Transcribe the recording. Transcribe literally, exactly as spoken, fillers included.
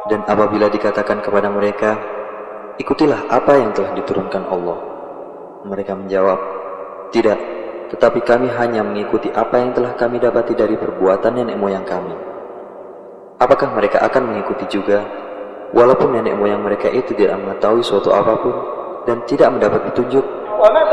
Dan apabila dikatakan kepada mereka, ikutilah apa yang telah diturunkan Allah, mereka menjawab, tidak, tetapi kami hanya mengikuti apa yang telah kami dapati dari perbuatan nenek moyang kami. Apakah mereka akan mengikuti juga, walaupun nenek moyang mereka itu tidak mengetahui suatu apapun dan tidak mendapat petunjuk?